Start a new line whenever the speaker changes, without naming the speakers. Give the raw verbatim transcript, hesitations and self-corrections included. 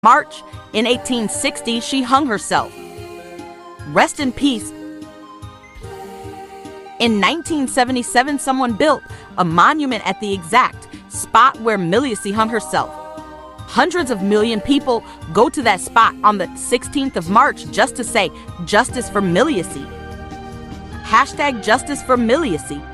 March in eighteen sixty, she hung herself. Rest in peace. In nineteen seventy-seven, someone built a monument at the exact spot where Miliacy hung herself. Hundreds of million people go to that spot on the sixteenth of March just to say justice for Miliacy. Hashtag justice for Miliacy.